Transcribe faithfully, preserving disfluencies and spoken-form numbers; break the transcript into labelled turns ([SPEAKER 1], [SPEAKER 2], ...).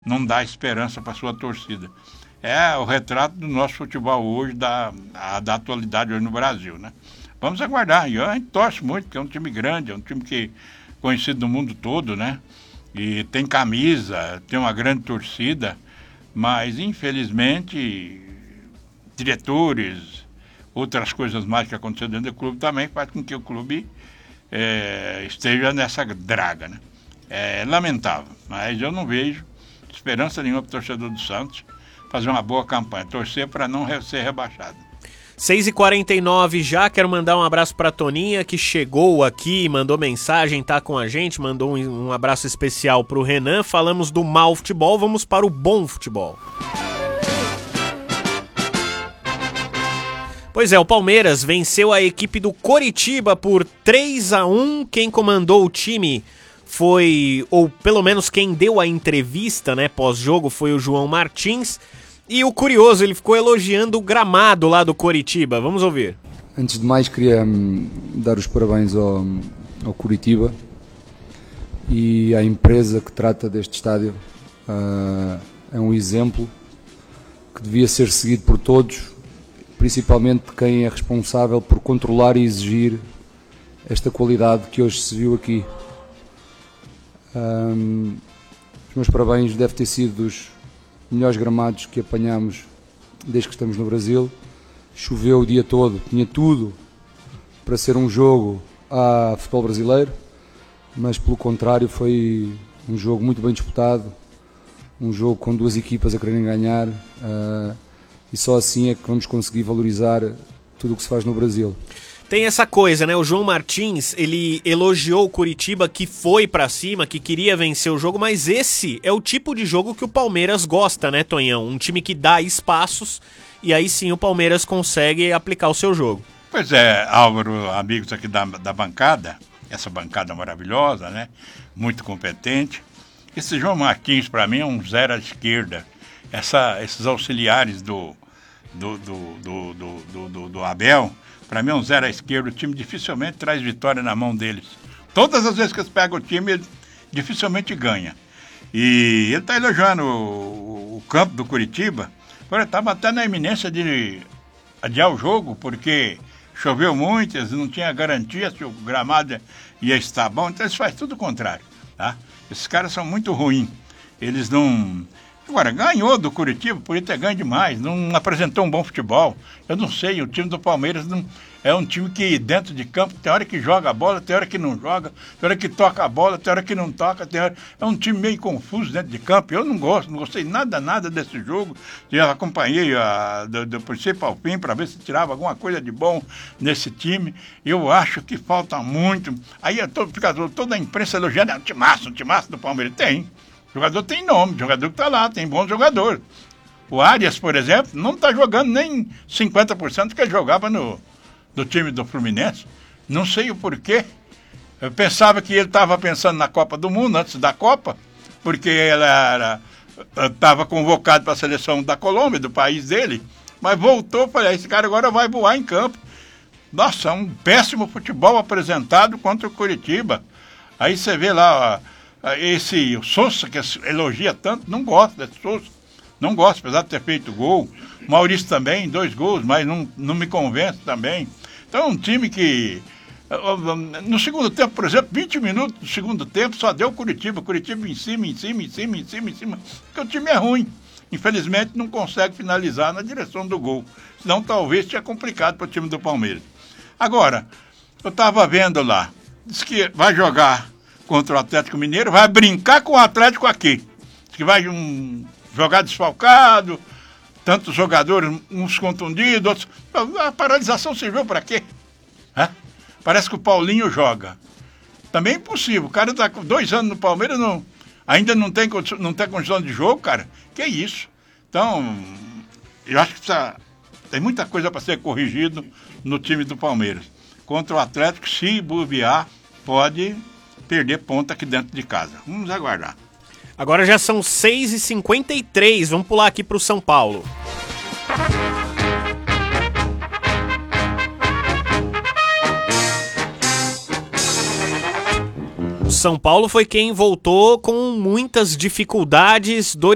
[SPEAKER 1] não dá esperança para sua torcida. É o retrato do nosso futebol hoje, da, a, da atualidade hoje no Brasil, né? Vamos aguardar. E a gente torce muito, porque é um time grande, é um time que conhecido no mundo todo, né? E tem camisa, tem uma grande torcida, mas infelizmente diretores, outras coisas mais que aconteceram dentro do clube também faz com que o clube é, esteja nessa draga, né? É lamentável, mas eu não vejo esperança nenhuma para o torcedor do Santos fazer uma boa campanha, torcer para não ser rebaixado.
[SPEAKER 2] seis e quarenta e nove já, quero mandar um abraço para a Toninha, que chegou aqui, mandou mensagem, tá com a gente, mandou um, um abraço especial para o Renan. Falamos do mau futebol, vamos para o bom futebol. Pois é, o Palmeiras venceu a equipe do Coritiba por três a um, quem comandou o time foi, ou pelo menos quem deu a entrevista, né, pós-jogo, foi o João Martins. E o curioso, ele ficou elogiando o gramado lá do Coritiba. Vamos ouvir.
[SPEAKER 3] Antes de mais, queria hum, dar os parabéns ao, ao Coritiba e à empresa que trata deste estádio. Uh, é um exemplo que devia ser seguido por todos, principalmente quem é responsável por controlar e exigir esta qualidade que hoje se viu aqui. Um, os meus parabéns, deve ter sido dos melhores gramados que apanhámos desde que estamos no Brasil. Choveu o dia todo, tinha tudo para ser um jogo a futebol brasileiro, mas pelo contrário foi um jogo muito bem disputado, um jogo com duas equipas a quererem ganhar, uh, e só assim é que vamos conseguir valorizar tudo o que se faz no Brasil.
[SPEAKER 2] Tem essa coisa, né? O João Martins, ele elogiou o Coritiba, que foi pra cima, que queria vencer o jogo, mas esse é o tipo de jogo que o Palmeiras gosta, né, Tonhão? Um time que dá espaços e aí sim o Palmeiras consegue aplicar o seu jogo.
[SPEAKER 1] Pois é, Álvaro, amigos aqui da, da bancada, essa bancada maravilhosa, né? Muito competente. Esse João Martins, para mim, é um zero à esquerda. Essa, esses auxiliares do, do, do, do, do, do, do, do Abel, para mim é um zero à esquerda. O time dificilmente traz vitória na mão deles. Todas as vezes que eles pegam o time, ele dificilmente ganha. E ele está elogiando o, o campo do Coritiba. Agora estava até na iminência de adiar o jogo, porque choveu muito, eles não tinham garantia se o gramado ia estar bom, então eles fazem tudo o contrário, tá? Esses caras são muito ruins. Eles não... Agora, ganhou do Coritiba, podia ter ganho demais, não apresentou um bom futebol. Eu não sei, o time do Palmeiras não, é um time que dentro de campo tem hora que joga a bola, tem hora que não joga, tem hora que toca a bola, tem hora que não toca, tem hora... É um time meio confuso dentro de campo. Eu não gosto, não gostei nada, nada desse jogo. Eu acompanhei a, do, do princípio ao fim para ver se tirava alguma coisa de bom nesse time. Eu acho que falta muito. Aí todo, fica toda a imprensa elogiando, é um timaço, um timaço do Palmeiras. Tem. O jogador tem nome, o jogador que está lá, tem bons jogadores. O Arias, por exemplo, não está jogando nem cinquenta por cento que ele jogava no, no time do Fluminense. Não sei o porquê. Eu pensava que ele estava pensando na Copa do Mundo antes da Copa, porque ele estava convocado para a seleção da Colômbia, do país dele, mas voltou, falei, esse cara agora vai voar em campo. Nossa, um péssimo futebol apresentado contra o Coritiba. Aí você vê lá... Ó, esse o Sousa, que elogia tanto, não gosta desse Sousa, não gosta, apesar de ter feito gol. O Maurício também, dois gols, mas não, não me convence também. Então é um time que, no segundo tempo, por exemplo, vinte minutos do segundo tempo, só deu o Coritiba, Coritiba em cima, em cima, em cima, em cima, em cima, porque o time é ruim. Infelizmente não consegue finalizar na direção do gol, senão talvez tinha complicado para o time do Palmeiras. Agora, eu estava vendo lá, diz que vai jogar contra o Atlético Mineiro, vai brincar com o Atlético aqui. Que vai um, jogar desfalcado, tantos jogadores, uns contundidos, outros... A paralisação serviu para quê? É? Parece que o Paulinho joga. Também é impossível. O cara está com dois anos no Palmeiras, não, ainda não tem, não tem condição de jogo, cara. Que isso? Então, eu acho que precisa, tem muita coisa para ser corrigido no time do Palmeiras. Contra o Atlético, se bobear, pode... perder ponta aqui dentro de casa. Vamos aguardar.
[SPEAKER 2] Agora já são seis e cinquenta e três, vamos pular aqui para o São Paulo. O São Paulo foi quem voltou com muitas dificuldades.